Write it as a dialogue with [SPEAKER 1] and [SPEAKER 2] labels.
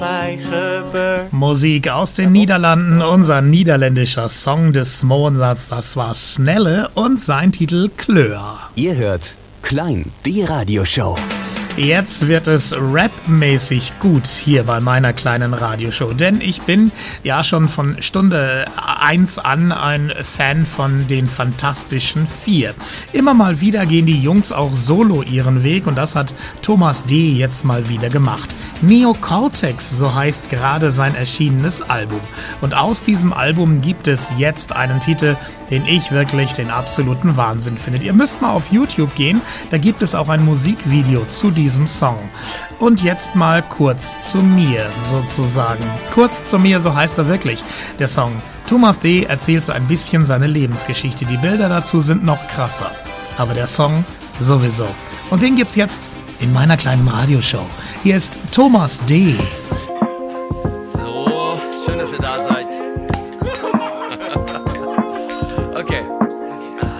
[SPEAKER 1] Musik aus den Niederlanden, unser niederländischer Song des Monats, das war Snelle und sein Titel Kleur.
[SPEAKER 2] Ihr hört Klein, die Radioshow.
[SPEAKER 1] Jetzt wird es rapmäßig gut hier bei meiner kleinen Radioshow, denn ich bin ja schon von Stunde 1 an ein Fan von den Fantastischen Vier. Immer mal wieder gehen die Jungs auch solo ihren Weg und das hat Thomas D. jetzt mal wieder gemacht. Neocortex, so heißt gerade sein erschienenes Album. Und aus diesem Album gibt es jetzt einen Titel, den ich wirklich den absoluten Wahnsinn finde. Ihr müsst mal auf YouTube gehen, da gibt es auch ein Musikvideo zu diesem Song. Und jetzt mal kurz zu mir sozusagen. Kurz zu mir, so heißt er wirklich, der Song. Thomas D. erzählt so ein bisschen seine Lebensgeschichte. Die Bilder dazu sind noch krasser. Aber der Song sowieso. Und den gibt's jetzt in meiner kleinen Radioshow. Hier ist Thomas D.
[SPEAKER 3] So, schön, dass ihr da seid. Okay.